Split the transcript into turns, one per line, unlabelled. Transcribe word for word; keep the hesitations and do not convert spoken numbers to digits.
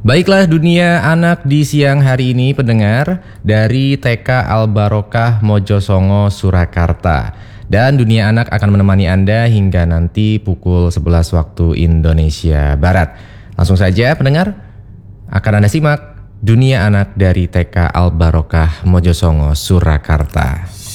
Baiklah dunia anak di siang hari ini pendengar dari T K Al Barokah Mojosongo Surakarta. Dan dunia anak akan menemani Anda hingga nanti pukul sebelas waktu Indonesia Barat. Langsung saja pendengar, akan Anda simak dunia anak dari T K Al Barokah Mojosongo Surakarta.